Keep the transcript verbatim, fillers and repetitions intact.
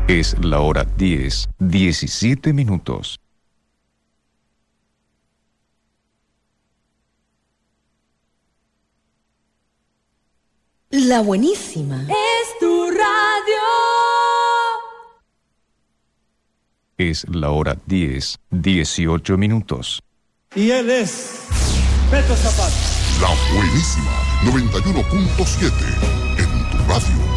Es la hora diez, diecisiete minutos. La buenísima. Es tu radio. Es la hora diez, dieciocho minutos. Y él es Beto Zapata. La buenísima noventa y uno punto siete en tu radio.